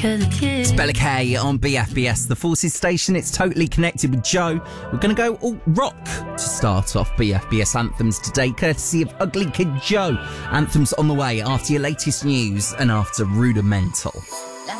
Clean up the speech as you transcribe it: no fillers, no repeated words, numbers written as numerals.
to the kids. It's Bella K on BFBS, the Forces station. It's totally connected with Joe. We're going to go all rock to start off BFBS anthems today, courtesy of Ugly Kid Joe. Anthems on the way after your latest news and after Rudimental.